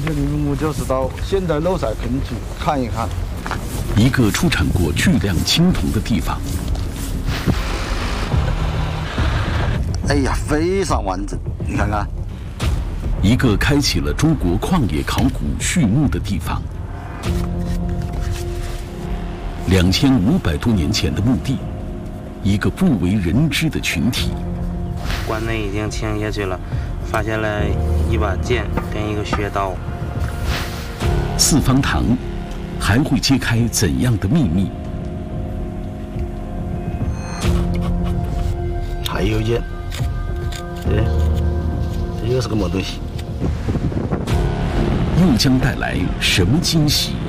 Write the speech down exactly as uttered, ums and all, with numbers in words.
天的任务就是到现在陋寨坑去看一看， 一个出产过巨量青铜的地方。 哎呀，非常完整，你看看。 一个开启了中国矿业考古序幕的地方。两千五百多年前的墓地，一个不为人知的群体。 棺内已经倾下去了，发现了一把剑跟一个削刀。 四方堂还会揭开怎样的秘密？ 还有一件，对，这又是个么东西？ 又将带来什么惊喜？